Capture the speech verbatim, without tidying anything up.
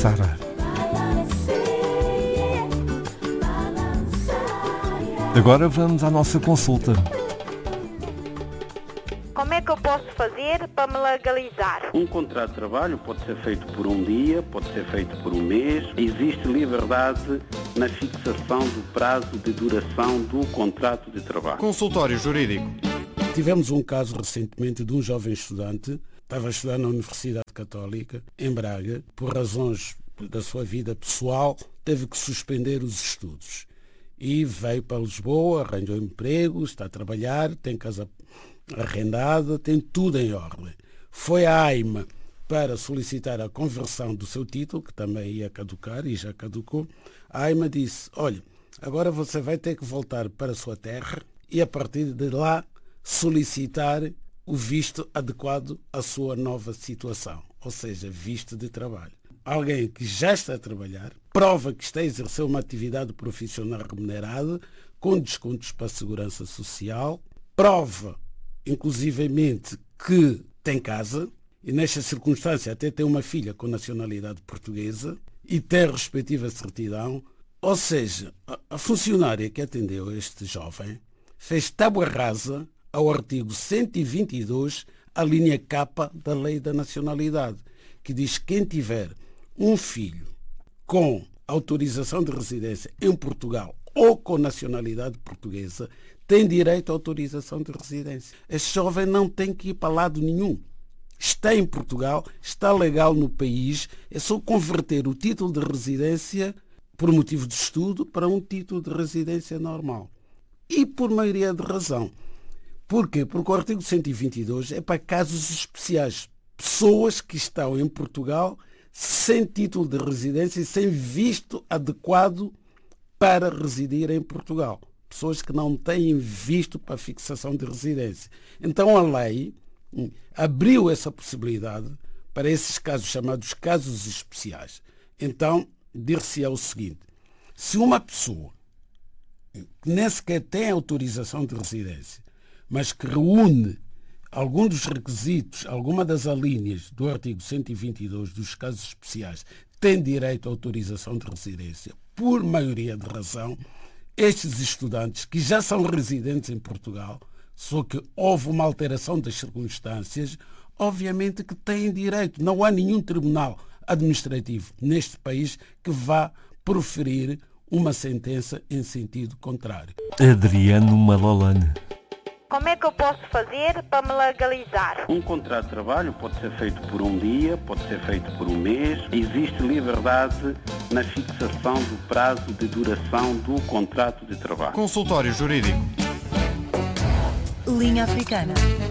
Sara. Agora vamos à nossa consulta. Como é que eu posso fazer para me legalizar? Um contrato de trabalho pode ser feito por um dia, pode ser feito por um mês. Existe liberdade na fixação do prazo de duração do contrato de trabalho. Consultório Jurídico. Tivemos um caso recentemente de um jovem estudante, estava a estudar na Universidade Católica, em Braga, por razões da sua vida pessoal, teve que suspender os estudos. E veio para Lisboa, arranjou emprego, está a trabalhar, tem casa arrendada, tem tudo em ordem. Foi à AIMA para solicitar a conversão do seu título, que também ia caducar e já caducou. A AIMA disse, olha, agora você vai ter que voltar para a sua terra e a partir de lá solicitar o visto adequado à sua nova situação, ou seja, visto de trabalho. Alguém que já está a trabalhar, prova que está a exercer uma atividade profissional remunerada, com descontos para a segurança social, prova, inclusivamente, que tem casa, e nesta circunstância até tem uma filha com nacionalidade portuguesa, e tem a respectiva certidão, ou seja, a funcionária que atendeu este jovem fez tábua rasa ao artigo cento e vinte e dois, a linha K da Lei da Nacionalidade, que diz que quem tiver um filho com autorização de residência em Portugal ou com nacionalidade portuguesa tem direito à autorização de residência. Este jovem não tem que ir para lado nenhum. Está em Portugal, está legal no país, é só converter o título de residência por motivo de estudo para um título de residência normal. E por maioria de razão. Porquê? Porque o artigo cento e vinte e dois é para casos especiais. Pessoas que estão em Portugal sem título de residência e sem visto adequado para residir em Portugal. Pessoas que não têm visto para fixação de residência. Então a lei abriu essa possibilidade para esses casos chamados casos especiais. Então, dir-se-á o seguinte, se uma pessoa que nem sequer tem autorização de residência, mas que reúne algum dos requisitos, alguma das alíneas do artigo cento e vinte e dois dos casos especiais, tem direito à autorização de residência, por maioria de razão, estes estudantes que já são residentes em Portugal, só que houve uma alteração das circunstâncias, obviamente que têm direito. Não há nenhum tribunal administrativo neste país que vá proferir uma sentença em sentido contrário. Adriano Malolane. Como é que eu posso fazer para me legalizar? Um contrato de trabalho pode ser feito por um dia, pode ser feito por um mês. Existe liberdade na fixação do prazo de duração do contrato de trabalho. Consultório Jurídico. Linha Africana.